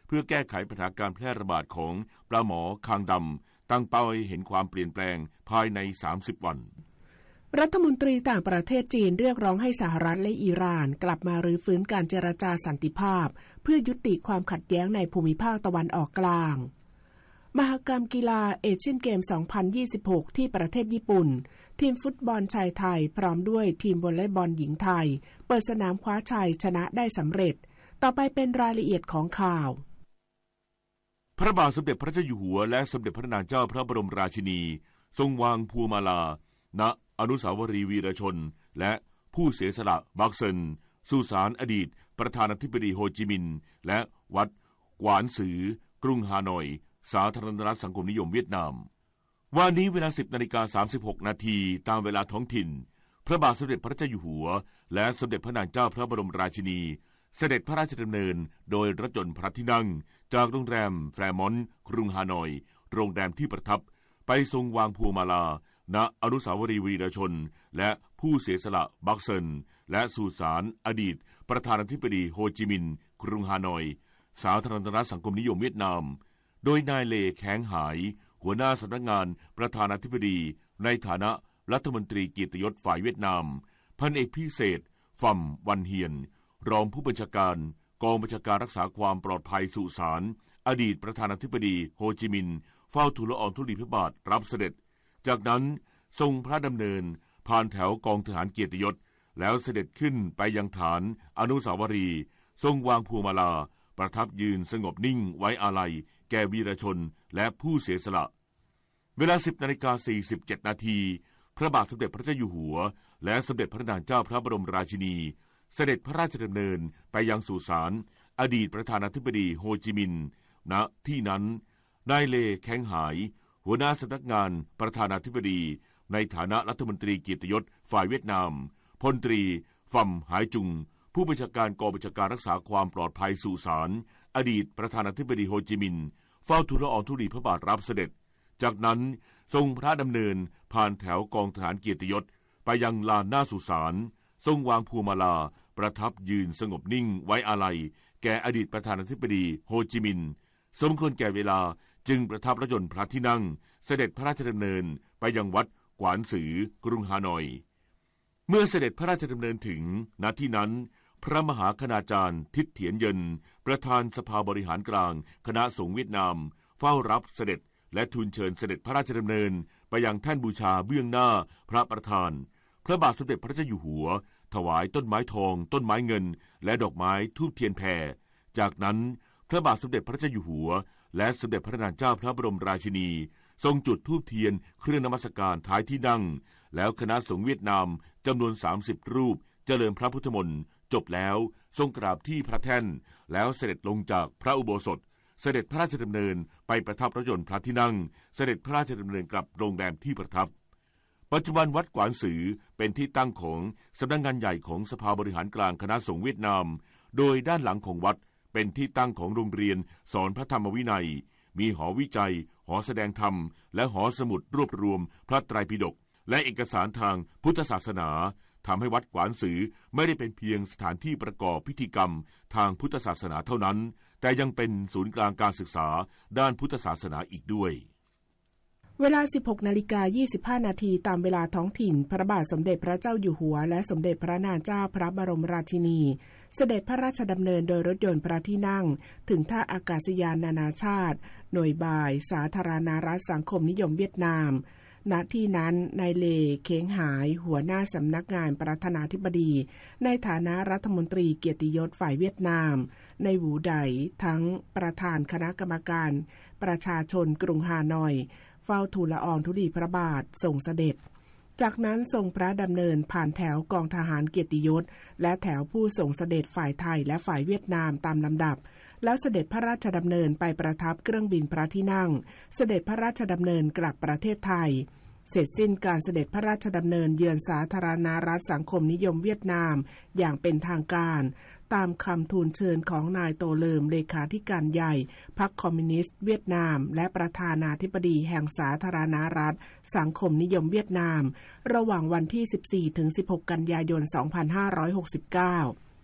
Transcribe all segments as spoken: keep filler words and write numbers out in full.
เพื่อแก้ไขปัญหาการแพร่ระบาดของปลาหมอคางดำตั้งเป้าให้เห็นความเปลี่ยนแปลงภายในสามสิบวันรัฐมนตรีต่างประเทศจีนเรียกร้องให้สหรัฐและอิหร่านกลับมารื้อฟื้นการเจรจาสันติภาพเพื่อยุติความขัดแย้งในภูมิภาคตะวันออกกลางมหกรรมกีฬาเอเชียนเกม สองพันยี่สิบหก ที่ประเทศญี่ปุ่นทีมฟุตบอลชายไทยพร้อมด้วยทีมวอลเลย์บอลหญิงไทยเปิดสนามคว้าชัยชนะได้สำเร็จต่อไปเป็นรายละเอียดของข่าวพระบาทสมเด็จพระเจ้าอยู่หัวและสมเด็จพระนางเจ้าพระบรมราชินีทรงวางพวงมาลาณอนุสาวรีย์วีรชนและผู้เสียสละบักเซินสุสานอดีตประธานาธิบดีโฮจิมินห์และวัดกวานซือกรุงฮานอยสาธารณรัฐสังคมนิยมเวียดนามวันนี้เวลา สิบนาฬิกาสามสิบหกนาทีตามเวลาท้องถิ่นพระบาทสมเด็จพระเจ้าอยู่หัวและสมเด็จพระนางเจ้าพระบรมราชินีเสด็จพระราชดำเนินโดยรถยนต์พระที่นั่งจากโรงแรมแฟร์มอนต์กรุงฮานอยโรงแรมที่ประทับไปทรงวางพวงมาลาณอนุสาวรีย์วีรชนและผู้เสียสละบักเซินและสุสานอดีตประธานาธิบดีโฮจิมินห์กรุงฮานอยสาธารณรัฐสังคมนิยมเวียดนามโดยนายเลแข้งหายหัวหน้าสำนักงานประธานาธิบดีในฐานะรัฐมนตรีเกียรติยศฝ่ายเวียดนามพันเอกพิเศษฟัมวันเฮียนรองผู้บัญชาการกองบัญชาการรักษาความปลอดภัยสุสานอดีตประธานาธิบดีโฮจิมินห์เฝ้าทูลละอองธุลีพระบาทรับเสด็จจากนั้นทรงพระดำเนินผ่านแถวกองทหารเกียรติยศแล้วเสด็จขึ้นไปยังฐานอนุสาวรีย์ทรงวางพวงมาลาประทับยืนสงบนิ่งไว้อาลัยแก่วีรชนและผู้เสียสละเวลา สิบนาฬิกาสี่สิบเจ็ดนาทีพระบาทสมเด็จพระเจ้าอยู่หัวและสมเด็จพระนางเจ้าพระบรมราชินีเสด็จพระราชดำเนินไปยังสุสานอดีตประธานาธิบดีโฮจิมินห์ณที่นั้นนายเลแข้งหายหัวหน้าสำนักงานประธานาธิบดีในฐานะรัฐมนตรีเกียรติยศฝ่ายเวียดนามพลตรีฟัมหายจุงผู้บัญชาการกองบัญชาการรักษาความปลอดภัยสุสานอดีตประธานาธิบดีโฮจิมินห์เฝ้าทูลละอองธุลีพระบาทรับเสด็จจากนั้นทรงพระดำเนินผ่านแถวกองทหารเกียรติยศไปยังลานหน้าสุสานทรงวางพวงมาลาประทับยืนสงบนิ่งไว้อาลัยแก่อดีตประธานาธิบดีโฮจิมินห์สมควรแก่เวลาจึงประทับรถยนต์พระที่นั่งเสด็จพระราชดำเนินไปยังวัดกวานซือกรุงฮานอยเมื่อเสด็จพระราชดำเนินถึงณที่นั้นพระมหาคณาจารย์ทิศเถียนเยินประธานสภาบริหารกลางคณะสงฆ์เวียดนามเฝ้ารับเสด็จและทูลเชิญเสด็จพระราชดำเนินไปยังแท่นบูชาเบื้องหน้าพระประธานพระบาทสมเด็จพระเจ้าอยู่หัวถวายต้นไม้ทองต้นไม้เงินและดอกไม้ธูปเทียนแผ่จากนั้นพระบาทสมเด็จพระเจ้าอยู่หัวและสมเด็จพระนางเจ้าพระบรมราชินีทรงจุดธูปเทียนเครื่องนมัสการท้ายที่นั่งแล้วคณะสงฆ์เวียดนามจำนวนสามสิบรูปเจริญพระพุทธมนต์จบแล้วทรงกราบที่พระแท่นแล้วเสด็จลงจากพระอุโบสถเสด็จพระราชดำเนินไปประทับรถยนต์พระที่นั่งเสด็จพระราชดำเนินกลับโรงแรมที่ประทับปัจจุบันวัดกวานซือเป็นที่ตั้งของสำนักงานใหญ่ของสภาบริหารกลางคณะสงฆ์เวียดนามโดยด้านหลังของวัดเป็นที่ตั้งของโรงเรียนสอนพระธรรมวินัยมีหอวิจัยหอแสดงธรรมและหอสมุดรวบรวมพระไตรปิฎกและเอกสารทางพุทธศาสนาทำให้วัดกวานซือไม่ได้เป็นเพียงสถานที่ประกอบพิธีกรรมทางพุทธศาสนาเท่านั้นแต่ยังเป็นศูนย์กลางการศึกษาด้านพุทธศาสนาอีกด้วยเวลา สิบหกนาฬิกายี่สิบห้านาทีตามเวลาท้องถิ่นพระบาทสมเด็จพระเจ้าอยู่หัวและสมเด็จพระนางเจ้าพระบรมราชินีเสด็จพระราชดำเนินโดยรถยนต์พระที่นั่งถึงท่าอากาศยานนานาชาติหน่วยบ่ายสาธารณรัฐสังคมนิยมเวียดนามณที่นั้นนายเลเค้งหายหัวหน้าสำนักงานประธานาธิบดีในฐานะรัฐมนตรีเกียรติยศฝ่ายเวียดนามในหูไดทั้งประธานคณะกรรมการประชาชนกรุงฮานอยเฝ้าทูลละอองธุลีพระบาททรงเสด็จจากนั้นทรงพระดำเนินผ่านแถวกองทหารเกียรติยศและแถวผู้ทรงเสด็จฝ่ายไทยและฝ่ายเวียดนามตามลำดับแล้วเสด็จพระราชดำเนินไปประทับเครื่องบินพระที่นั่งเสด็จพระราชดำเนินกลับประเทศไทยเสร็จสิ้นการเสด็จพระราชดำเนินเยือนสาธารณรัฐสังคมนิยมเวียดนามอย่างเป็นทางการตามคำทูลเชิญของนายโตเลิมเลขาธิการใหญ่พรรคคอมมิวนิสต์เวียดนามและประธานาธิบดีแห่งสาธารณรัฐสังคมนิยมเวียดนามระหว่างวันที่ สิบสี่ถึงสิบหก กันยายน สองพันห้าร้อยหกสิบเก้า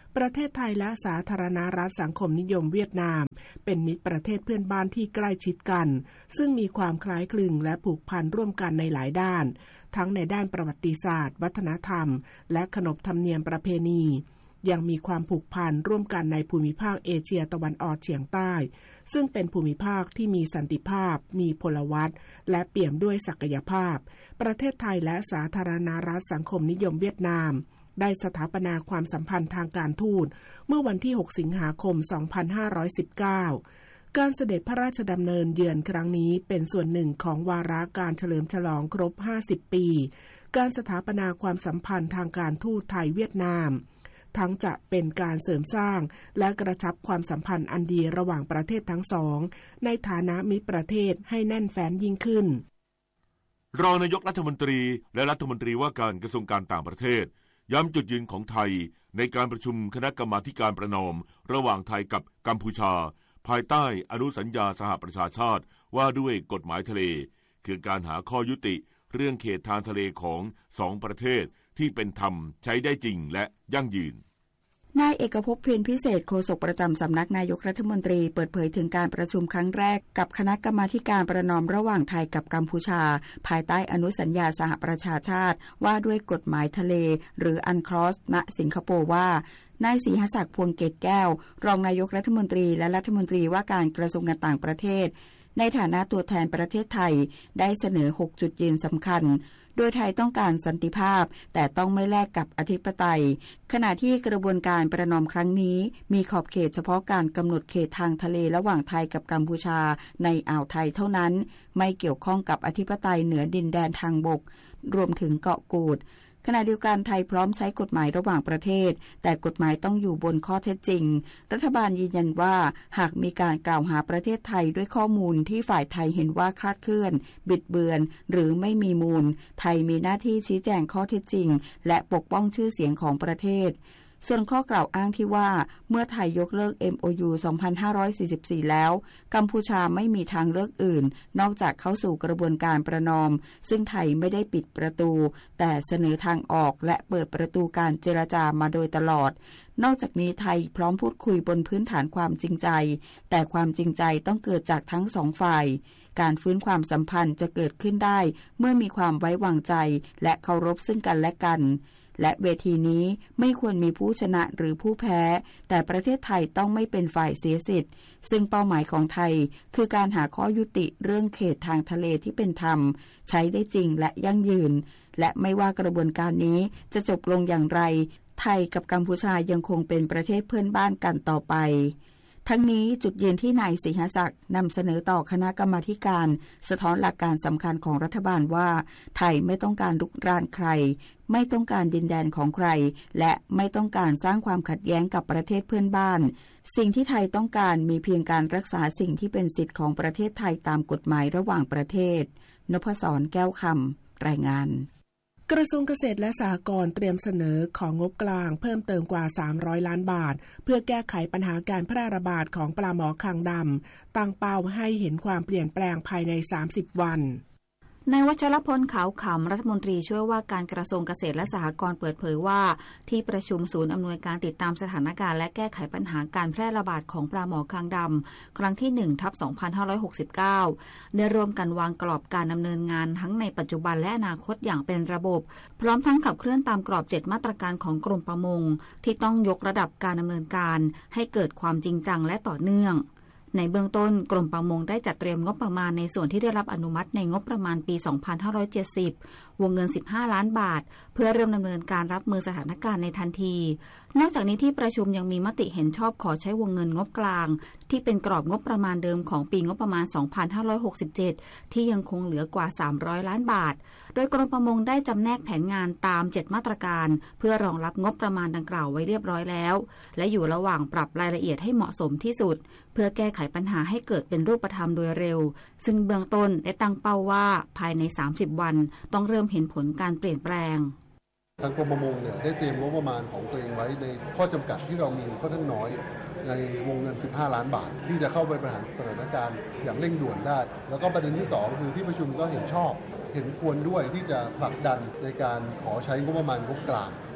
ประเทศไทยและสาธารณรัฐสังคมนิยมเวียดนามเป็นมิตรประเทศเพื่อนบ้านที่ใกล้ชิดกันซึ่งมีความคล้ายคลึงและผูกพันร่วมกันในหลายด้านทั้งในด้านประวัติศาสตร์วัฒนธรรมและขนบธรรมเนียมประเพณียังมีความผูกพันร่วมกันในภูมิภาคเอเชียตะวันออกเฉียงใต้ซึ่งเป็นภูมิภาคที่มีสันติภาพมีพลวัตและเปี่ยมด้วยศักยภาพประเทศไทยและสาธารณรัฐสังคมนิยมเวียดนามได้สถาปนาความสัมพันธ์ทางการทูตเมื่อวันที่หกสิงหาคมสองพันห้าร้อยสิบเก้าการเสด็จพระราชดำเนินเยือนครั้งนี้เป็นส่วนหนึ่งของวาระการเฉลิมฉลองครบห้าสิบปีการสถาปนาความสัมพันธ์ทางการทูตไทยเวียดนามทั้งจะเป็นการเสริมสร้างและกระชับความสัมพันธ์อันดีระหว่างประเทศทั้งสองในฐานะมิตรประเทศให้แน่นแฟ้นยิ่งขึ้นรองนายกรัฐมนตรีและรัฐมนตรีว่าการกระทรวงการต่างประเทศย้ำจุดยืนของไทยในการประชุมคณะกรรมาธิการประนอมระหว่างไทยกับกัมพูชาภายใต้อนุสัญญาสหประชาชาติว่าด้วยกฎหมายทะเลคือการหาข้อยุติเรื่องเขตทางทะเลของสองประเทศที่เป็นธรรมใช้ได้จริงและยั่งยืนนายเอกภพ เพียรพิเศษโฆษกประจำสำนักนายกรัฐมนตรีเปิดเผยถึงการประชุมครั้งแรกกับคณะกรรมาธิการประนอมระหว่างไทยกับกัมพูชาภายใต้อนุสัญญาสหประชาชาติว่าด้วยกฎหมายทะเลหรืออันคลอสณสิงคโปร์ว่านายศรีหศักดิ์พวงเกตแก้วรองนายกรัฐมนตรีและรัฐมนตรีว่าการกระทรวงการต่างประเทศในฐานะตัวแทนประเทศไทยได้เสนอหกจุดยืนสำคัญโดยไทยต้องการสันติภาพแต่ต้องไม่แลกกับอธิปไตยขณะที่กระบวนการประนอมครั้งนี้มีขอบเขตเฉพาะการกำหนดเขตทางทะเลระหว่างไทยกับกัมพูชาในอ่าวไทยเท่านั้นไม่เกี่ยวข้องกับอธิปไตยเหนือดินแดนทางบกรวมถึงเกาะกูดขณะเดียวกันไทยพร้อมใช้กฎหมายระหว่างประเทศแต่กฎหมายต้องอยู่บนข้อเท็จจริงรัฐบาลยืนยันว่าหากมีการกล่าวหาประเทศไทยด้วยข้อมูลที่ฝ่ายไทยเห็นว่าคลาดเคลื่อนบิดเบือนหรือไม่มีมูลไทยมีหน้าที่ชี้แจงข้อเท็จจริงและปกป้องชื่อเสียงของประเทศส่วนข้อกล่าวอ้างที่ว่าเมื่อไทยยกเลิก เอ็ม โอ ยู สองพันห้าร้อยสี่สิบสี่แล้วกัมพูชาไม่มีทางเลือกอื่นนอกจากเข้าสู่กระบวนการประนอมซึ่งไทยไม่ได้ปิดประตูแต่เสนอทางออกและเปิดประตูการเจรจามาโดยตลอดนอกจากนี้ไทยพร้อมพูดคุยบนพื้นฐานความจริงใจแต่ความจริงใจต้องเกิดจากทั้งสองฝ่ายการฟื้นความสัมพันธ์จะเกิดขึ้นได้เมื่อมีความไว้วางใจและเคารพซึ่งกันและกันและเวทีนี้ไม่ควรมีผู้ชนะหรือผู้แพ้แต่ประเทศไทยต้องไม่เป็นฝ่ายเสียสิทธิ์ซึ่งเป้าหมายของไทยคือการหาข้อยุติเรื่องเขตทางทะเลที่เป็นธรรมใช้ได้จริงและยั่งยืนและไม่ว่ากระบวนการนี้จะจบลงอย่างไรไทยกับกัมพูชายังคงเป็นประเทศเพื่อนบ้านกันต่อไปทั้งนี้จุดยืนที่นายศรีหศักดิ์นำเสนอต่อคณะกรรมาธิการสะท้อนหลักการสำคัญของรัฐบาลว่าไทยไม่ต้องการรุกรานใครไม่ต้องการดินแดนของใครและไม่ต้องการสร้างความขัดแย้งกับประเทศเพื่อนบ้านสิ่งที่ไทยต้องการมีเพียงการรักษาสิ่งที่เป็นสิทธิของประเทศไทยตามกฎหมายระหว่างประเทศนพศรแก้วคำรายงานกระทรวงเกษตรและสหกรณ์เตรียมเสนอของงบกลางเพิ่มเติมกว่าสามร้อยล้านบาทเพื่อแก้ไขปัญหาการแพร่ระบาดของปลาหมอคางดำตั้งเป้าให้เห็นความเปลี่ยนแปลงภายในสามสิบวันนายวัชรพลขาวขำรัฐมนตรีช่วยว่าการกระทรวงเกษตรและสหกรณ์เปิดเผยว่าที่ประชุมศูนย์อำนวยการติดตามสถานการณ์และแก้ไขปัญหาการแพร่ระบาดของปลาหมอคางดำครั้งที่ หนึ่งทับสองพันห้าร้อยหกสิบเก้า ได้ร่วมกันวางกรอบการดำเนินงานทั้งในปัจจุบันและอนาคตอย่างเป็นระบบพร้อมทั้งขับเคลื่อนตามกรอบเจ็ดมาตรการของกรมประมงที่ต้องยกระดับการดำเนินการให้เกิดความจริงจังและต่อเนื่องในเบื้องต้นกรมประมงได้จัดเตรียมงบประมาณในส่วนที่ได้รับอนุมัติในงบประมาณปี สองพันห้าร้อยเจ็ดสิบ วงเงิน สิบห้า ล้านบาทเพื่อเริ่มดำเนินการรับมือสถานการณ์ในทันทีนอกจากนี้ที่ประชุมยังมีมติเห็นชอบขอใช้วงเงินงบกลางที่เป็นกรอบงบประมาณเดิมของปีงบประมาณ สองพันห้าร้อยหกสิบเจ็ด ที่ยังคงเหลือกว่า สามร้อย ล้านบาทโดยกรมประมงได้จำแนกแผนงานตามเจ็ดมาตรการเพื่อรองรับงบประมาณดังกล่าวไว้เรียบร้อยแล้วและอยู่ระหว่างปรับรายละเอียดให้เหมาะสมที่สุดเพื่อแก้ไขปัญหาให้เกิดเป็นรูปธรรมโดยเร็วซึ่งเบื้องต้นได้ตั้งเป้าว่าภายในสามสิบวันต้องเริ่มเห็นผลการเปลี่ยนแปลงทางกรมประมงเนี่ยได้เตรียมงบประมาณของตัวเองไว้ในข้อจำกัดที่เรามีค่อนข้างน้อยในวงเงินสิบห้าล้านบาทที่จะเข้าไปบริหารสถานการณ์อย่างเร่งด่วนได้แล้วก็ประเด็นที่สองคือที่ประชุมก็เห็นชอบเห็นควรด้วยที่จะผลักดันในการขอใช้งบประมาณงบกลาง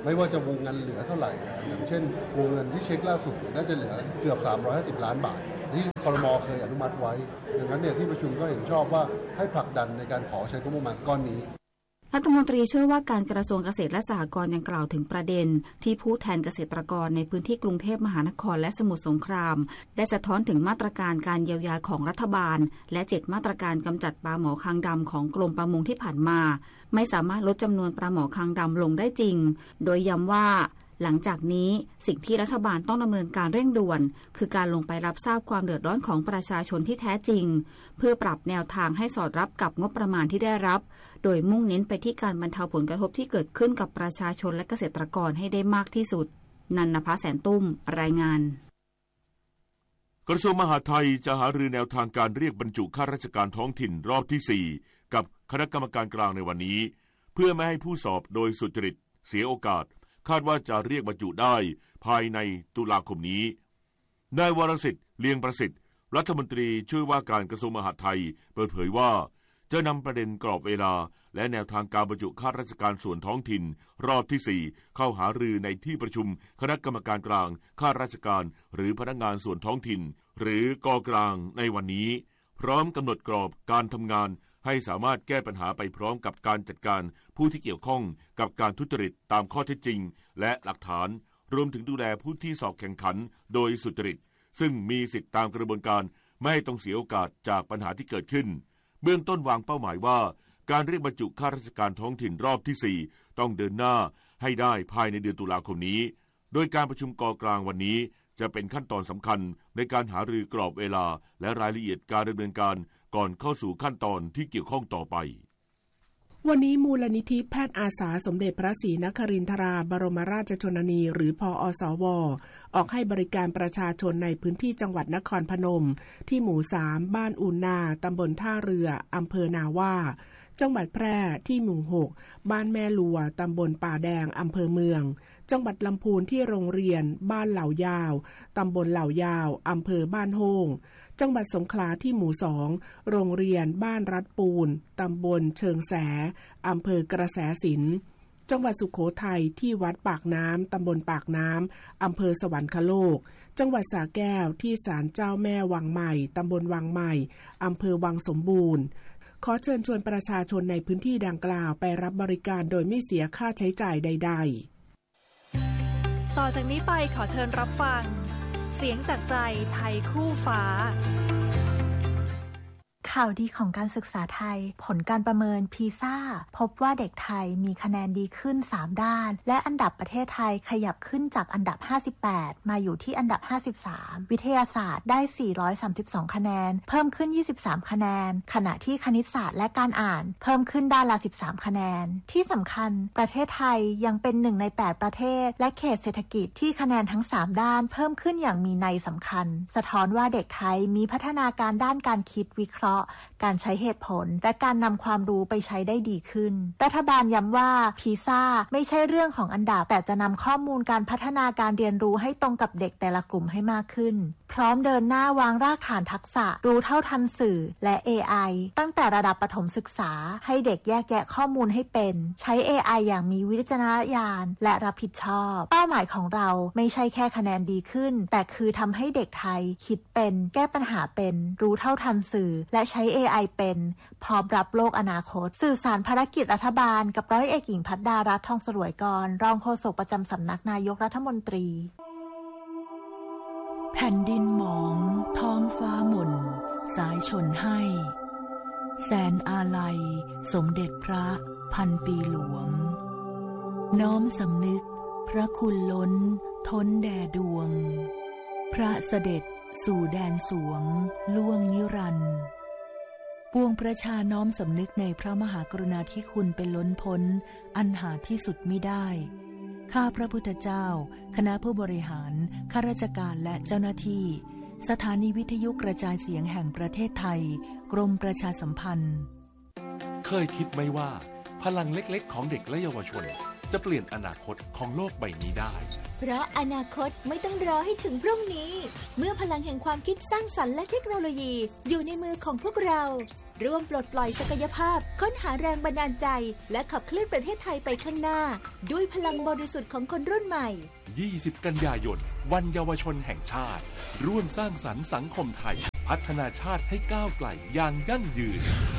ไม่ว่าจะวงเงินเหลือเท่าไหร่อย่างเช่นวงเงินที่เช็คล่าสุดน่าจะเหลือเกือบสามร้อยห้าสิบล้านบาทที่ครม.เคยอนุมัติไว้ดังนั้นเนี่ยที่ประชุมก็เห็นชอบว่าให้ผลักดันในการขอใช้งบประมาณก้อนนี้รัฐมนตรีช่วยว่าการกระทรวงเกษตรและสหกรณ์ยังกล่าวถึงประเด็นที่ผู้แทนเกษตรกรในพื้นที่กรุงเทพมหานครและสมุทรสงครามได้สะท้อนถึงมาตรการการเยียวยาของรัฐบาลและเจ็ดมาตรการกำจัดปลาหมอคางดำของกรมประมงที่ผ่านมาไม่สามารถลดจำนวนปลาหมอคางดำลงได้จริงโดยย้ำว่าหลังจากนี้สิ่งที่รัฐบาลต้องดำเนินการเร่งด่วนคือการลงไปรับทราบความเดือดร้อนของประชาชนที่แท้จริงเพื่อปรับแนวทางให้สอดรับกับงบประมาณที่ได้รับโดยมุ่งเน้นไปที่การบรรเทาผลกระทบที่เกิดขึ้นกับประชาชนและเกษตรกรให้ได้มากที่สุดนันนภาแสนตุ้มรายงานกระทรวงมหาดไทยจะหารือแนวทางการเรียกบรรจุข้าราชการท้องถิ่นรอบที่สี่กับคณะกรรมการกลางในวันนี้เพื่อไม่ให้ผู้สอบโดยสุจริตเสียโอกาสคาดว่าจะเรียกบรรจุได้ภายในตุลาคมนี้นายวรสิทธิ์เลียงประสิทธิ์รัฐมนตรีช่วยว่าการกระทรวงมหาดไทยเปิดเผยว่าจะนำประเด็นกรอบเวลาและแนวทางการบรรจุข้าราชการส่วนท้องถิ่นรอบที่สี่เข้าหารือในที่ประชุมคณะกรรมการกลางข้าราชการหรือพนักงานส่วนท้องถิ่นหรือกกลางในวันนี้พร้อมกำหนดกรอบการทำงานให้สามารถแก้ปัญหาไปพร้อมกับการจัดการผู้ที่เกี่ยวข้องกับการทุจริตตามข้อเท็จจริงและหลักฐานรวมถึงดูแลผู้ที่สอบแข่งขันโดยสุจริตซึ่งมีสิทธิตามกระบวนการไม่ต้องเสียโอกาสจากปัญหาที่เกิดขึ้นเบื้องต้นวางเป้าหมายว่าการเรียกบรรจุข้าราชการท้องถิ่นรอบที่สี่ต้องเดินหน้าให้ได้ภายในเดือนตุลาคมนี้โดยการประชุมกกลางวันนี้จะเป็นขั้นตอนสำคัญในการหารือกรอบเวลาและรายละเอียดการดำเนินการก่อนเข้าสู่ขั้นตอนที่เกี่ยวข้องต่อไปวันนี้มูลนิธิแพทย์อาสาสมเด็จพระศรีนครินทราบรมราชชนนีหรือพอสวออกให้บริการประชาชนในพื้นที่จังหวัดนครพนมที่หมู่สามบ้านอูนา ตำบลท่าเรืออำเภอนาว่าจังหวัดแพร่ที่หมู่หกบ้านแม่ลัวตำบลป่าแดงอำเภอเมืองจังหวัดลำพูนที่โรงเรียนบ้านเหล่ายาวตำบลเหล่ายาวอำเภอบ้านโฮงจังหวัดสงขลาที่หมู่สองโรงเรียนบ้านรัดปูนตำบลเชิงแสอำเภอกระแสสินจังหวัดสุโขทัยที่วัดปากน้ำตำบลปากน้ำอำเภอสวรรคโลกจังหวัดสระแก้วที่ศาลเจ้าแม่วังใหม่ตำบลวังใหม่อำเภอวังสมบูรณ์ขอเชิญชวนประชาชนในพื้นที่ดังกล่าวไปรับบริการโดยไม่เสียค่าใช้จ่ายใดๆต่อจากนี้ไปขอเชิญรับฟังเสียงจากใจไทยคู่ฟ้าข่าวดีของการศึกษาไทยผลการประเมินพีซ่าพบว่าเด็กไทยมีคะแนนดีขึ้นสามด้านและอันดับประเทศไทยขยับขึ้นจากอันดับห้าสิบแปดมาอยู่ที่อันดับห้าสิบสามวิทยาศาสตร์ได้สี่ร้อยสามสิบสองคะแนนเพิ่มขึ้นยี่สิบสามคะแนนขณะที่คณิตศาสตร์และการอ่านเพิ่มขึ้นด้านละสิบสามคะแนนที่สำคัญประเทศไทยยังเป็นหนึ่งในแปดประเทศและเขตเศรษฐกิจที่คะแนนทั้งสามด้านเพิ่มขึ้นอย่างมีนัยสำคัญสะท้อนว่าเด็กไทยมีพัฒนาการด้านการคิดวิเคราะห์การใช้เหตุผลและการนำความรู้ไปใช้ได้ดีขึ้นรัฐบาลย้ำว่าพีซ่าไม่ใช่เรื่องของอันดับแต่จะนำข้อมูลการพัฒนาการเรียนรู้ให้ตรงกับเด็กแต่ละกลุ่มให้มากขึ้นพร้อมเดินหน้าวางรากฐานทักษะรู้เท่าทันสื่อและ เอ ไอ ตั้งแต่ระดับประถมศึกษาให้เด็กแยกแยะข้อมูลให้เป็นใช้ เอ ไอ อย่างมีวิจารณญาณและรับผิดชอบเป้าหมายของเราไม่ใช่แค่คะแนนดีขึ้นแต่คือทำให้เด็กไทยคิดเป็นแก้ปัญหาเป็นรู้เท่าทันสื่อและใช้ เอ ไอ เป็นพร้อมรับโลกอนาคตสื่อสารภารกิจรัฐบาลกับร้อยเอกหญิงภัทรดารัตน์ทองสรวยกรรองโฆษกประจำสำนักนายกรัฐมนตรีแผ่นดินหมองท้องฟ้าหม่นสายชนให้แสนอาลัยสมเด็จพระพันปีหลวงน้อมสำนึกพระคุณล้นท้นแด่ดวงพระเสด็จสู่แดนสวงล่วงนิรันดร์ปวงประชาน้อมสำนึกในพระมหากรุณาธิคุณเป็นล้นพ้นอันหาที่สุดมิได้ข้าพระพุทธเจ้าคณะผู้บริหารข้าราชการและเจ้าหน้าที่สถานีวิทยุกระจายเสียงแห่งประเทศไทยกรมประชาสัมพันธ์เคยคิดไหมว่าพลังเล็กๆของเด็กและเยาวชนจะเปลี่ยนอนาคตของโลกใบนี้ได้เพราะอนาคตไม่ต้องรอให้ถึงพรุ่งนี้เมื่อพลังแห่งความคิดสร้างสรรค์และเทคโนโลยีอยู่ในมือของพวกเราร่วมปลดปล่อยศักยภาพค้นหาแรงบันดาลใจและขับเคลื่อนประเทศไทยไปข้างหน้าด้วยพลังบริสุทธิ์ของคนรุ่นใหม่ยี่สิบกันยายนวันเยาวชนแห่งชาติร่วมสร้างสรรค์สังคมไทยพัฒนาชาติให้ก้าวไกลอย่างยั่งยืน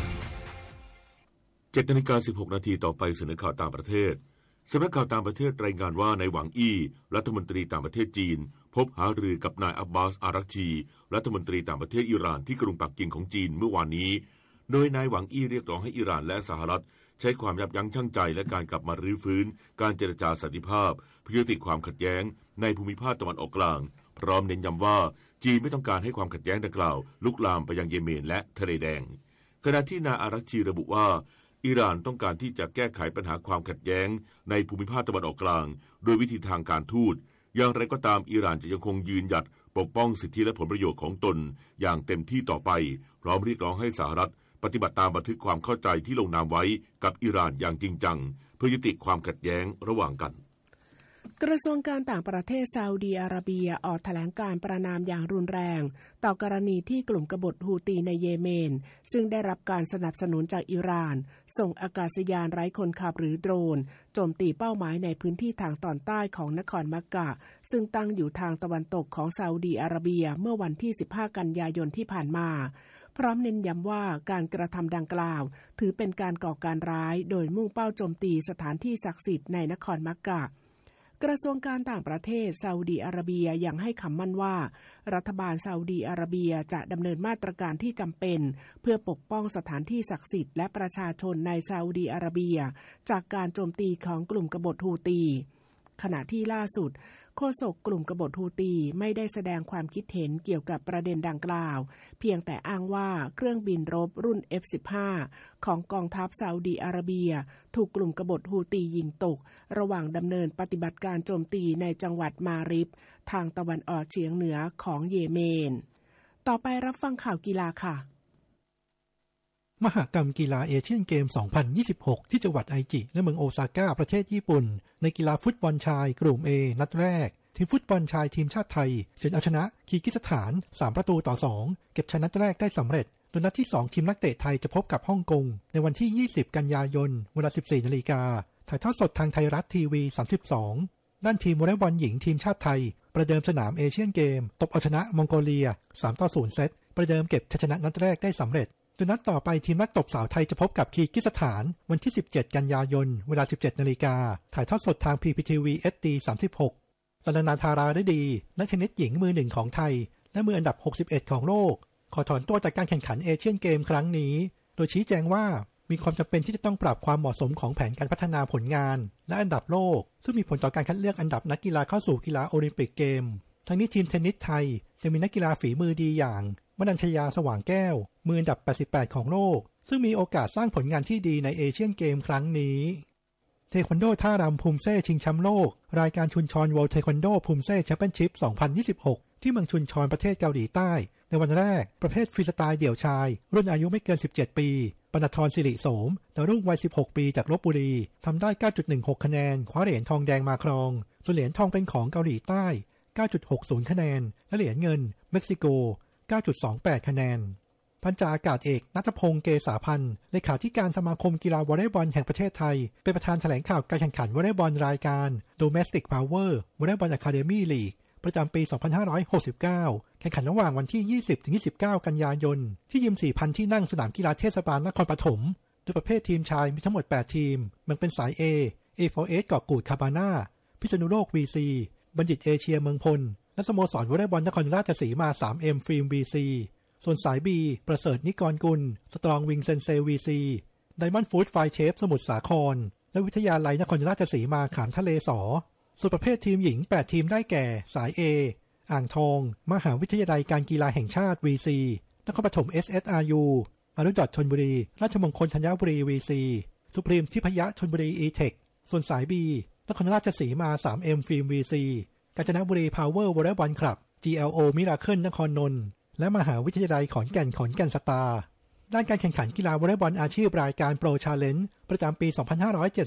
เจ็ดนาฬิกาสิบหกนาทีต่อไปเสนอข่าวต่างประเทศสำนักข่าวต่างประเทศรายงานว่าในหวังอี้รัฐมนตรีต่างประเทศจีนพบหารือกับนายอับบาสอารักชีรัฐมนตรีต่างประเทศอิหร่านที่กรุงปักกิ่งของจีนเมื่อวานนี้โดยนายหวังอี้เรียกร้องให้อิหร่านและสหรัฐใช้ความยับยั้งชั่งใจและการกลับมารื้อฟื้นการเจรจาสันติภาพเพื่อยุติความขัดแย้งในภูมิภาคตะวันออกกลางพร้อมเน้นย้ำว่าจีนไม่ต้องการให้ความขัดแย้งดังกล่าวลุกลามไปยังเยเมนและทะเลแดงขณะที่นายอารักชีระบุว่าอิหร่านต้องการที่จะแก้ไขปัญหาความขัดแย้งในภูมิภาคตะวันออกกลางโดยวิธีทางการทูตอย่างไรก็ตามอิหร่านจะยังคงยืนหยัดปกป้องสิทธิและผลประโยชน์ของตนอย่างเต็มที่ต่อไปพร้อมเรียกร้องให้สหรัฐปฏิบัติตามบันทึกความเข้าใจที่ลงนามไว้กับอิหร่านอย่างจริงจังเพื่อยุติความขัดแย้งระหว่างกันกระทรวงการต่างประเทศซาอุดีอาระเบียออกแถลงการประณามอย่างรุนแรงต่อกรณีที่กลุ่มกบฏฮูตีในเยเมนซึ่งได้รับการสนับสนุนจากอิหร่านส่งอากาศยานไร้คนขับหรือโดรนโจมตีเป้าหมายในพื้นที่ทางตอนใต้ของนครมักกะซึ่งตั้งอยู่ทางตะวันตกของซาอุดีอาระเบียเมื่อวันที่สิบห้ากันยายนที่ผ่านมาพร้อมเน้นย้ำว่าการกระทำดังกล่าวถือเป็นการก่อการร้ายโดยมุ่งเป้าโจมตีสถานที่ศักดิ์สิทธิ์ในนครมักกะกระทรวงการต่างประเทศซาอุดีอาระเบียยังให้คำมั่นว่ารัฐบาลซาอุดีอาระเบียจะดำเนินมาตรการที่จำเป็นเพื่อปกป้องสถานที่ศักดิ์สิทธิ์และประชาชนในซาอุดีอาระเบียจากการโจมตีของกลุ่มกบฏฮูตีขณะที่ล่าสุดโฆษกกลุ่มกบฏฮูตีไม่ได้แสดงความคิดเห็นเกี่ยวกับประเด็นดังกล่าวเพียงแต่อ้างว่าเครื่องบินรบรุ่น เอฟ สิบห้า ของกองทัพซาอุดีอาระเบียถูกกลุ่มกบฏฮูตียิงตกระหว่างดำเนินปฏิบัติการโจมตีในจังหวัดมาริบทางตะวันออกเฉียงเหนือของเยเมนต่อไปรับฟังข่าวกีฬาค่ะมหกรรมกีฬาเอเชียนเกม สองพันยี่สิบหก ที่จังหวัดไอจิและเมืองโอซาก้าประเทศญี่ปุ่นในกีฬาฟุตบอลชายกลุ่ม A นัดแรกทีมฟุตบอลชายทีมชาติไทยเฉือนเอาชนะคีร์กิสถานสามประตูต่อสองเก็บชนะนัดแรกได้สำเร็จโดยนัดที่สองทีมนักเตะไทยจะพบกับฮ่องกงในวันที่ยี่สิบกันยายนเวลา สิบสี่นาฬิกาถ่ายทอดสดทางไทยรัฐทีวีสามสิบสองด้านทีมวอลเลย์บอลหญิงทีมชาติไทยประเดิมสนามเอเชียนเกมตบเอาชนะมองโกเลียสามต่อศูนย์เซตประเดิมเก็บชัยชนะนัดแรกได้สำเร็จโดยนัดต่อไปทีมนักตบสาวไทยจะพบกับคีร์กิสถานวันที่สิบเจ็ดกันยายนเวลา สิบเจ็ดนาฬิกาถ่ายทอดสดทาง พี พี ที วี เอช ดี สามสิบหกลานาธาราฤดีนักเทนนิสหญิงมือหนึ่งของไทยและมืออันดับหกสิบเอ็ดของโลกขอถอนตัวจากการแข่งขันเอเชียนเกมครั้งนี้โดยชี้แจงว่ามีความจำเป็นที่จะต้องปรับความเหมาะสมของแผนการพัฒนาผลงานและอันดับโลกซึ่งมีผลต่อการคัดเลือกอันดับนักกีฬาเข้าสู่กีฬาโอลิมปิกเกมทั้งนี้ทีมเทนนิสไทยจะมีนักกีฬาฝีมือดีอย่างมนัญชยาสว่างแก้วมืออันดับแปดสิบแปดของโลกซึ่งมีโอกาสสร้างผลงานที่ดีในเอเชียนเกมครั้งนี้เทควันโดท่ารำภูมิเซ่ชิงแชมป์โลกรายการชุนชอนเวิลด์เทควันโดภูมิเซ่แชมเปี้ยนชิพสองพันยี่สิบหกที่เมืองชุนชอนประเทศเกาหลีใต้ในวันแรกประเภทฟรีสไตล์เดี่ยวชายรุ่นอายุไม่เกินสิบเจ็ดปีปณธรศิริโสมดาวรุ่งวัยสิบหกปีจากลพบุรีทำได้ เก้าจุดหนึ่งหก คะแนนคว้าเหรียญทองแดงมาครองส่วนเหรียญทองเป็นของเกาหลีใต้ เก้าจุดหกศูนย์ คะแนนและเหรียญเงินเม็กซิโก เก้าจุดสองแปด คะแนนพันจ่าอากาศเอกณัฐพงษ์เกษาพันธ์เลขาธิการสมาคมกีฬาวอลเลย์บอลแห่งประเทศไทยเป็นประธานแถลงข่าวการแข่งขันวอลเลย์บอลรายการ Domestic Power Volleyball Academy League ประจำปี สองพันห้าร้อยหกสิบเก้า แข่งขันระหว่างวันที่ ยี่สิบถึงยี่สิบเก้า กันยายนที่ยิม สี่พัน ที่นั่งสนามกีฬาเทศบาลนครปฐมโดยประเภททีมชายมีทั้งหมดแปดทีมแบ่งเป็นสาย A เอ โฟร์ เอส เกาะกูดคาบาน่าพิษณุโลก วี ซี บัณฑิตเอเชียเมืองพลและสโมสรวอลเลย์บอลนครราชสีมา ทรี เอ็ม ฟิล์ม วี ซี ส่วนสาย B ประเสริฐนิกรกุลสตรองวิงเซนเซ วี ซี ไดมอนด์ฟู้ดไฟเชฟสมุทรสาครและวิทยาลัยนครราชสีมาขามทะเลสอส่วนประเภททีมหญิงแปดทีมได้แก่สาย A อ่างทองมหาวิทยาลัยการกีฬาแห่งชาติ วี ซี นครปฐม เอส เอส อาร์ ยู อนุดอทชลบุรีราชมงคลธัญบุรี วี ซี สุพรีมทิพยชลบุรี อีเทคส่วนสาย B นครราชสีมา ทรี เอ็ม ฟิล์ม วี ซี กาญจนบุรีพาวเวอร์วอลเลย์บอลคลับ จี แอล โอ มิราเคิลนครนนท์และมหาวิทยาลัยขอนแก่นขอนแก่นสตาร์ด้านการแข่งขันกีฬาวอลเลย์บอลอาชีพรายการโปรชาเลนจ์ประจำปี สองพันห้าร้อยเจ็ดสิบ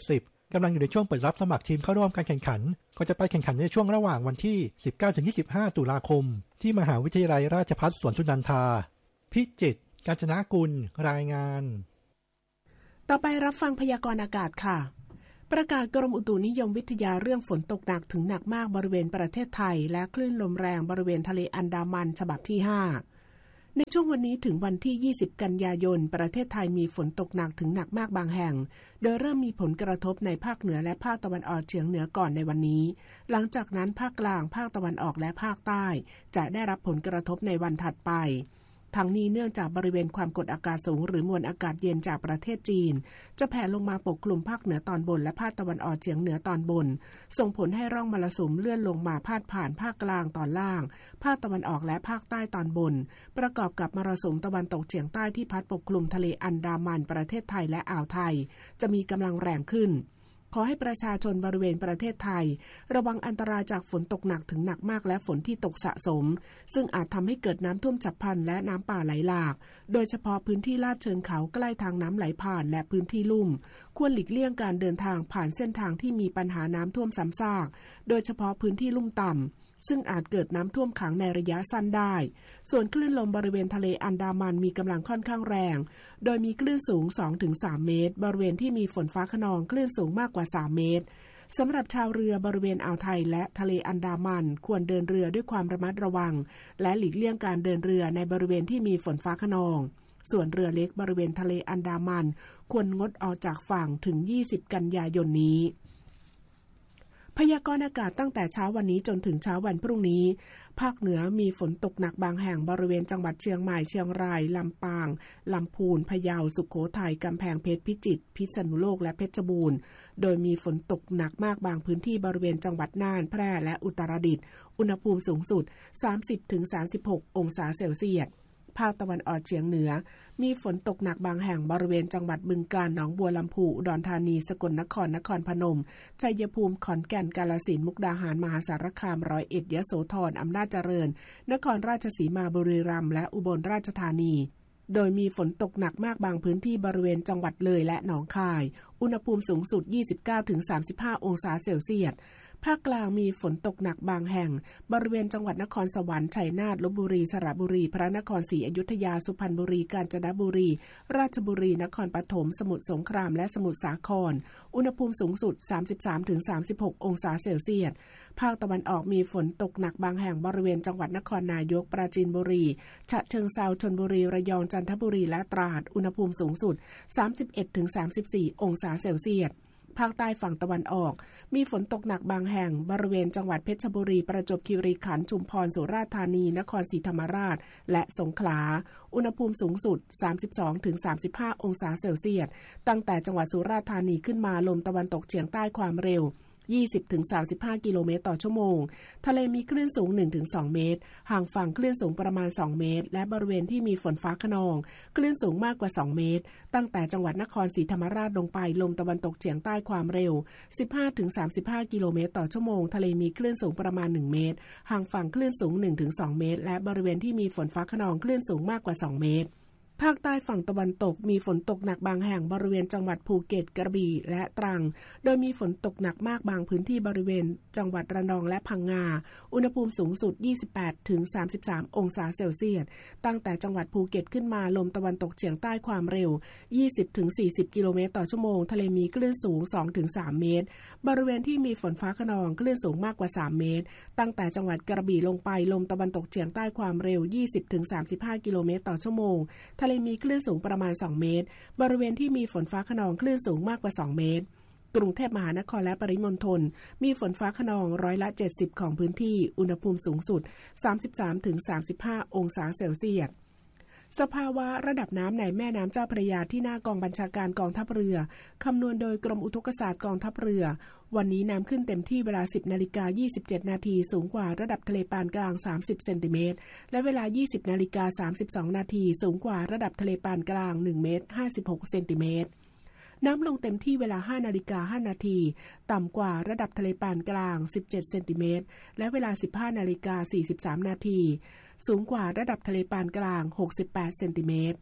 กำลังอยู่ในช่วงเปิดรับสมัครทีมเข้าร่วมการแข่งขันก็จะไปแข่งขันในช่วงระหว่างวันที่ สิบเก้าถึงยี่สิบห้า ตุลาคมที่มหาวิทยาลัยราชภัฏสวนสุนันทาพิจิตร กาญจนกุลรายงานต่อไปรับฟังพยากรณ์อากาศค่ะประกาศกรมอุตุนิยมวิทยาเรื่องฝนตกหนักถึงหนักมากบริเวณประเทศไทยและคลื่นลมแรงบริเวณทะเลอันดามันฉบับที่ห้าในช่วงวันนี้ถึงวันที่ยี่สิบกันยายนประเทศไทยมีฝนตกหนักถึงหนักมากบางแห่งโดยเริ่มมีผลกระทบในภาคเหนือและภาคตะวันออกเฉียงเหนือก่อนในวันนี้หลังจากนั้นภาคกลางภาคตะวันออกและภาคใต้จะได้รับผลกระทบในวันถัดไปทั้งนี้เนื่องจากบริเวณความกดอากาศสูงหรือมวลอากาศเย็นจากประเทศจีนจะแผ่ลงมาปกคลุมภาคเหนือตอนบนและภาคตะวันออกเฉียงเหนือตอนบนส่งผลให้ร่องมรสุมเลื่อนลงมาพาดผ่านภาคกลางตอนล่างภาคตะวันออกและภาคใต้ตอนบนประกอบกับมรสุมตะวันตกเฉียงใต้ที่พัดปกคลุมทะเลอันดามันประเทศไทยและอ่าวไทยจะมีกำลังแรงขึ้นขอให้ประชาชนบริเวณประเทศไทยระวังอันตรายจากฝนตกหนักถึงหนักมากและฝนที่ตกสะสมซึ่งอาจทำให้เกิดน้ำท่วมฉับพลันและน้ำป่าไหลหลากโดยเฉพาะพื้นที่ลาดเชิงเขาใกล้ทางน้ำไหลผ่านและพื้นที่ลุ่มควรหลีกเลี่ยงการเดินทางผ่านเส้นทางที่มีปัญหาน้ำท่วมซ้ำซากโดยเฉพาะพื้นที่ลุ่มต่ำซึ่งอาจเกิดน้ำท่วมขังในระยะสั้นได้ส่วนคลื่นลมบริเวณทะเลอันดามันมีกำลังค่อนข้างแรงโดยมีคลื่นสูง สองถึงสาม เมตรบริเวณที่มีฝนฟ้าคะนองคลื่นสูงมากกว่าสามเมตรสำหรับชาวเรือบริเวณอ่าวไทยและทะเลอันดามันควรเดินเรือด้วยความระมัดระวังและหลีกเลี่ยงการเดินเรือในบริเวณที่มีฝนฟ้าคะนองส่วนเรือเล็กบริเวณทะเลอันดามันควรงดออกจากฝั่งถึงยี่สิบกันยายนนี้พยากรณ์อากาศตั้งแต่เช้าวันนี้จนถึงเช้าวันพรุ่งนี้ภาคเหนือมีฝนตกหนักบางแห่งบริเวณจังหวัดเชียงใหม่เชียงรายลำปางลำพูนพะเยาสุโขทัยกำแพงเพชรพิจิตรพิษณุโลกและเพชรบูรณ์โดยมีฝนตกหนักมากบางพื้นที่บริเวณจังหวัดน่านแพร่และอุตรดิตถ์อุณหภูมิสูงสุด สามสิบถึงสามสิบหก องศาเซลเซียสภาคตะวันออกเฉียงเหนือมีฝนตกหนักบางแห่งบริเวณจังหวัดบึงกาฬหนองบัวลำพูอุดรธานีสกลนครนครพนมชัยภูมิขอนแก่นกาฬสินธุ์มุกดาหารมหาสารคามร้อยเอ็ดยโสธรอำนาจเจริญนครราชสีมาบุรีรัมย์และอุบลราชธานีโดยมีฝนตกหนักมากบางพื้นที่บริเวณจังหวัดเลยและหนองคายอุณหภูมิสูงสุด ยี่สิบเก้าถึงสามสิบห้า องศาเซลเซียสภาคกลางมีฝนตกหนักบางแห่งบริเวณจังหวัดนครสวรรค์ชัยนาทลพบุรีสระบุรีพระนครศรีอยุธยาสุพรรณบุรีกาญจนบุรีราชบุรีนครปฐมสมุทรสงครามและสมุทรสาครอุณหภูมิสูงสุด สามสิบสามถึงสามสิบหก องศาเซลเซียสภาคตะวันออกมีฝนตกหนักบางแห่งบริเวณจังหวัดนครนายกปราจีนบุรีฉะเชิงเทราชลบุรีระยองจันทบุรีและตราดอุณหภูมิสูงสุด สามสิบเอ็ดถึงสามสิบสี่ องศาเซลเซียสภาคใต้ฝั่งตะวันออกมีฝนตกหนักบางแห่งบริเวณจังหวัดเพชรบุรีประจวบคีรีขันธ์ชุมพรสุราษฎร์ธานีนครศรีธรรมราชและสงขลาอุณหภูมิสูงสุด สามสิบสองถึงสามสิบห้า องศาเซลเซียสตั้งแต่จังหวัดสุราษฎร์ธานีขึ้นมาลมตะวันตกเฉียงใต้ความเร็ว ยี่สิบถึงสามสิบห้า กิโลเมตรต่อชั่วโมงทะเลมีคลื่นสูง หนึ่งถึงสอง เมตรห่างฝั่งคลื่นสูงประมาณสองเมตรและบริเวณที่มีฝนฟ้าคะนองคลื่นสูงมากกว่าสองเมตรตั้งแต่จังหวัดนครศรีธรรมราชลงไปลมตะวันตกเฉียงใต้ความเร็ว สิบห้าถึงสามสิบห้า กิโลเมตรต่อชั่วโมงทะเลมีคลื่นสูงประมาณหนึ่งเมตรห่างฝั่งคลื่นสูง หนึ่งถึงสอง เมตรและบริเวณที่มีฝนฟ้าคะนองคลื่นสูงมากกว่าสองเมตรภาคใต้ฝั่งตะวันตกมีฝนตกหนักบางแห่งบริเวณจังหวัดภูเก็ตกระบี่และตรังโดยมีฝนตกหนักมากบางพื้นที่บริเวณจังหวัดระนองและพังงาอุณหภูมิสูงสุด ยี่สิบแปดถึงสามสิบสาม องศาเซลเซียสตั้งแต่จังหวัดภูเก็ตขึ้นมาลมตะวันตกเฉียงใต้ความเร็ว ยี่สิบถึงสี่สิบ กิโลเมตรต่อชั่วโมงทะเลมีคลื่นสูง สองถึงสาม เมตรบริเวณที่มีฝนฟ้าคะนองคลื่นสูงมากกว่าสามเมตรตั้งแต่จังหวัดกระบี่ลงไปลมตะวันตกเฉียงใต้ความเร็ว ยี่สิบถึงสามสิบห้า กิโลเมตรต่อชั่วโมงทะเลมีคลื่นสูงประมาณสองเมตรบริเวณที่มีฝนฟ้าคะนองคลื่นสูงมากกว่าสองเมตรกรุงเทพมหานครและปริมณฑลมีฝนฟ้าคะนองร้อยละเจ็ดสิบของพื้นที่อุณหภูมิสูงสุด สามสิบสามถึงสามสิบห้า องศาเซลเซียสสภาวะระดับน้ำในแม่น้ำเจ้าพระยาที่หน้ากองบัญชาการกองทัพเรือคำนวณโดยกรมอุทกศาสตร์กองทัพเรือวันนี้น้ำขึ้นเต็มที่เวลา สิบนาฬิกายี่สิบเจ็ดนาทีสูงกว่าระดับทะเลปานกลางสามสิบเซนติเมตรและเวลา ยี่สิบนาฬิกาสามสิบสองนาทีสูงกว่าระดับทะเลปานกลางหนึ่งเมตรห้าสิบหกเซนติเมตรน้ำลงเต็มที่เวลา ห้านาฬิกาห้านาทีต่ำกว่าระดับทะเลปานกลางสิบเจ็ดเซนติเมตรและเวลา สิบห้านาฬิกาสี่สิบสามนาทีสูงกว่าระดับทะเลปานกลางหกสิบแปดเซนติเมตร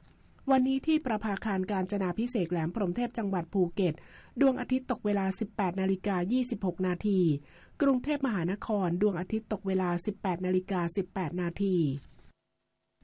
วันนี้ที่ประภาคารกาญจนาภิเษกแหลมพรหมเทพจังหวัดภูเก็ตดวงอาทิตย์ตกเวลา สิบแปดนาฬิกายี่สิบหกนาทีกรุงเทพมหานครดวงอาทิตย์ตกเวลา สิบแปดนาฬิกาสิบแปดนาที